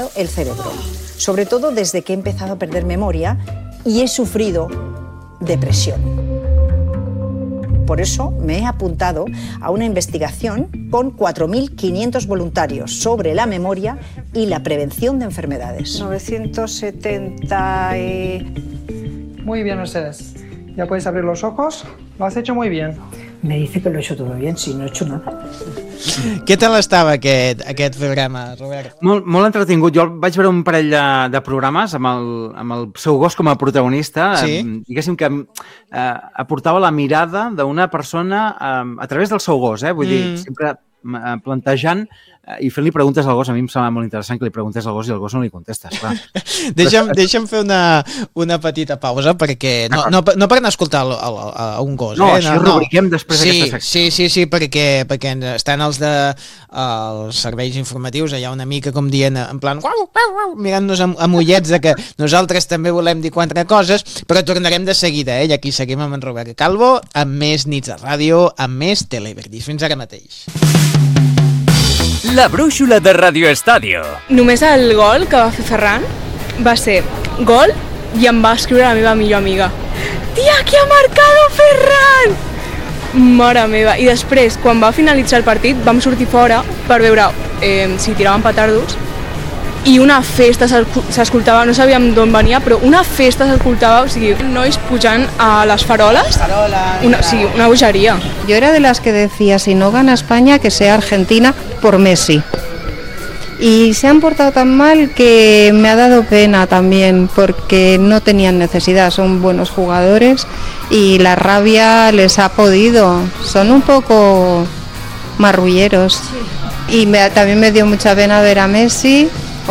el cerebro, sobre todo desde que he empezado a perder memoria y he sufrido depresión. Por eso me he apuntado a una investigación con 4.500 voluntarios sobre la memoria y la prevención de enfermedades. 970 Muy bien, Mercedes. Ya puedes abrir los ojos. Lo has hecho muy bien. Me dice que lo he hecho todo bien, si no he hecho nada. Què tal estava aquest programa, Robert? Molt entretingut. Jo vaig veure un parell de programes amb el seu gos com a protagonista. Sí? Diguéssim que aportava la mirada d'una persona a través del seu gos, vull dir, sempre plantejant i fent-li preguntes al gos. A mi em sembla molt interessant que li preguntes al gos i al gos no li contestes, clar. Deixa'm fer una petita pausa perquè no per anar a escoltar a un gos. No, així rubriquem després aquesta secció. Sí, perquè estan els serveis informatius allà una mica com dient en plan mirant-nos amb ullets de que nosaltres també volem dir quatre coses, però tornarem de seguida, i aquí seguim amb en Robert Calvo, amb més nits de ràdio, amb més Televerdis. Fins ara mateix. La brúixola de Radio Estadio. Només el gol que va fer Ferran va ser gol i em va escriure la meva millor amiga: «Tia, qui ha marcado Ferran?» Mare meva. I després, quan va finalitzar el partit, vam sortir fora per veure si tiraven petardos i una festa s'escoltava, no sabíem d'on venia, però una festa s'escoltava, o sigui, nois pujant a les faroles, una bogeria. Yo era de las que decía, si no gana España, que sea Argentina por Messi. Y se han portado tan mal que me ha dado pena también, porque no tenían necesidad, son buenos jugadores y la rabia les ha podido, son un poco marrulleros. Y también me dio mucha pena ver a Messi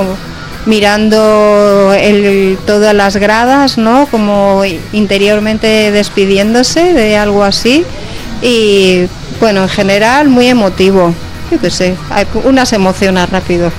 mirando todas las gradas, ¿no? Como interiormente despidiéndose de algo así. Y bueno, en general muy emotivo. Yo qué sé, una se emociona rápido.